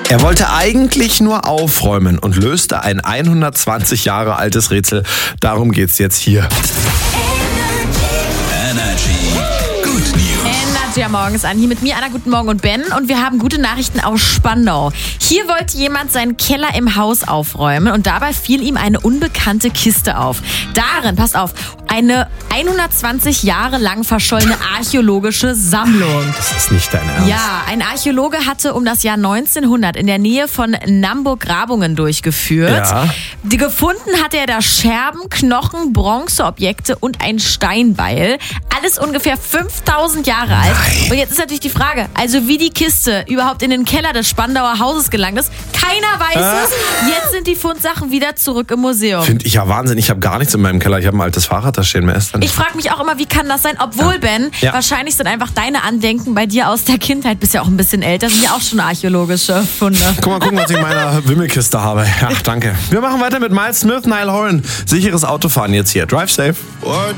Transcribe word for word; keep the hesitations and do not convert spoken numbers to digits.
Er wollte eigentlich nur aufräumen und löste ein hundertzwanzig Jahre altes Rätsel. Darum geht's jetzt hier. Energy Good News. Energy am Morgen ist an. Hier mit mir, Anna, guten Morgen und Ben. Und wir haben gute Nachrichten aus Spandau. Hier wollte jemand seinen Keller im Haus aufräumen und dabei fiel ihm eine unbekannte Kiste auf. Darin, passt auf, eine hundertzwanzig Jahre lang verschollene archäologische Sammlung. Das ist nicht dein Ernst. Ja, ein Archäologe hatte um das Jahr neunzehnhundert in der Nähe von Namburg Grabungen durchgeführt. Ja. Die gefunden hatte er da Scherben, Knochen, Bronzeobjekte und ein Steinbeil. Alles ungefähr fünftausend Jahre alt. Nein. Und jetzt ist natürlich die Frage, also wie die Kiste überhaupt in den Keller des Spandauer Hauses gelangt ist. Keiner weiß Äh. es. Jetzt sind die Fundsachen wieder zurück im Museum. Finde ich ja Wahnsinn. Ich habe gar nichts in meinem Keller. Ich habe ein altes Fahrrad, da stehen. Mehr ist dann Ich frage mich auch immer, wie kann das sein? Obwohl, Ja. Ben, Ja. wahrscheinlich sind einfach deine Andenken bei dir aus der Kindheit, bist ja auch ein bisschen älter, sind ja auch schon archäologische Funde. Guck mal gucken, was ich in meiner Wimmelkiste habe. Ja, danke. Wir machen weiter mit Miles Smith, Niall Horan. Sicheres Autofahren jetzt hier. Drive safe.